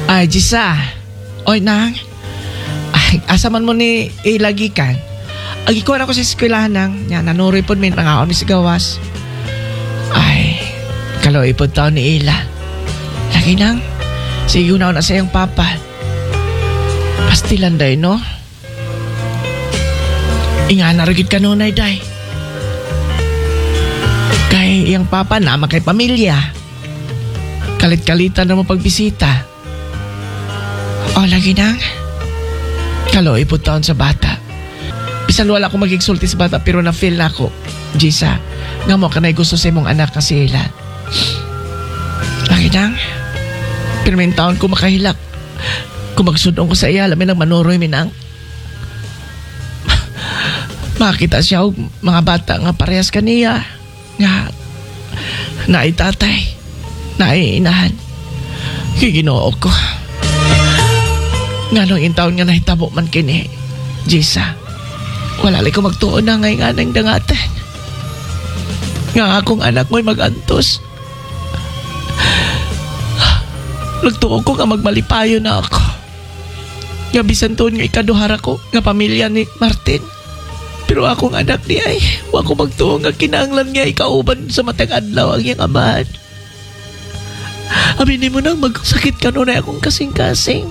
Ay, Jisa. Oy, nang. Ay, asa man mo ni ilagi kan. Agi ko na ko sa eskwelahan nang. Nya, nanuroy po may nangaon ni si Gawas. Ay, kaloy po taon ni Ila. Lagi nang. Sige na sa iyong papa. Pastilan day, no? Inga naragid ka nunay day. Kay iyang papa na makay pamilya. Kalit-kalitan na mo pagbisita. O, lagi nang. Kaloy po taon sa bata. Bisan wala akong magigsulti sa bata pero na-feel na ako. Jisa, nga mo kanay gusto sa imong anak kasi Ila. Lagi nang. Pero may taon ko makahilak. Kung magsudong ko sa iya, alam nang manuroy minang. Makita siya o mga bata nga parehas kaniya. Nga, naitatay, naiinahan. Giginoo ko. Nga nung intaon nga nahitabo man kini, Jisa, wala li ko magtuon na ngay nga nang dangatan. Nga akong anak mo'y mag-antos. Nagtuon ko nga magmalipayo na ako. Nga bisan tuon nga ikaduhara ko nga pamilya ni Martin. Pero akong anak ni ay wa ko magtuon nga kinahanglan nga ikauban sa matag adlaw ang iyang amahan. Aminin mo nang magsakit ka nun ay akong kasing-kasing.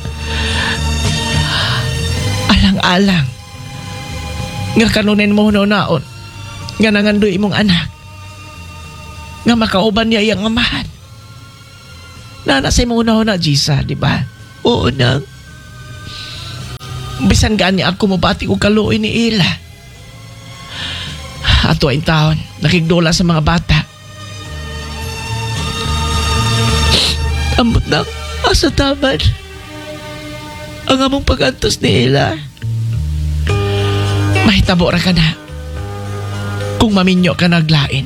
Alang-alang nga kanunin mo naon nga nangandoy imong anak nga makauban niya iyang amahan. Nanasay mo na Jisa, di ba? Oo nang. Bisan gani ako mabati ko kaluoy ni Ila. Ato ay taon, nakigdola sa mga bata. Ambot na, asa tamad. Ang among pag-antos ni Ila. Mahitabo ra ka na. Kung maminyo ka naglain.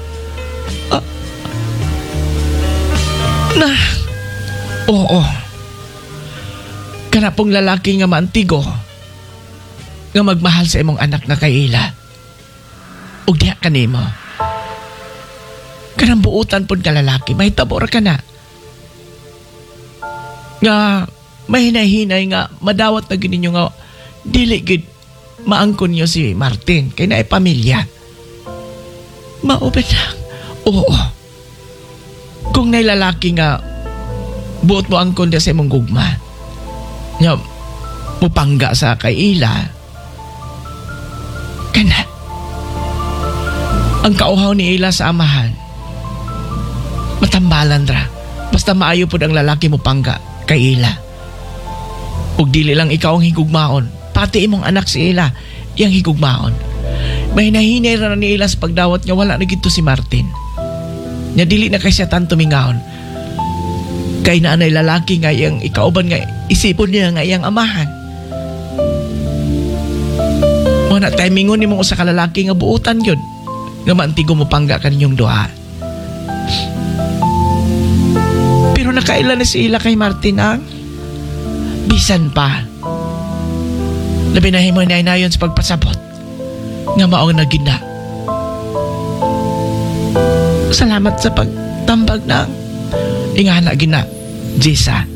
Na, oo. Kanapong lalaki nga maantigo nga magmahal sa imong anak nga kay Ila. Ug diha kanimo. Kanang buutan pud ka lalaki, mahitabo ra ka na. Nga mahinay-hinay nga madawat na gininyo nga dili gid maangkon niyo si Martin kay naay pamilya. Maubed na. Oo. Kung naay lalaki nga buot mo angkon sa imong gugma. Nga mupangga sa kay Ila. Kana. Ang kauhaw ni Ila sa amahan. Matambalan ra. Basta maayo pud ang lalaki mo pangga kay Ila. Ug dili lang ikaw ang higugmaon, pati imong anak si Ila, yang higugmaon. Mahinahinay ra ni Ila sa pagdawat nga wala na gito si Martin. Nya dili na kay siya tanto mingaon. Kay naanay lalaki nga yang ikauban nga isipon niya nga iyang amahan. Mo na timingon ni mong usa ka lalaki nga buutan yun. Nga maantigo mo pangga kaninyong duha. Pero nakailan na si Ila kay Martin ang bisan pa. Labi na himo na yun sa pagpasabot. Nga maong nagina. Salamat sa pagtambag na ingana gina, Jisa.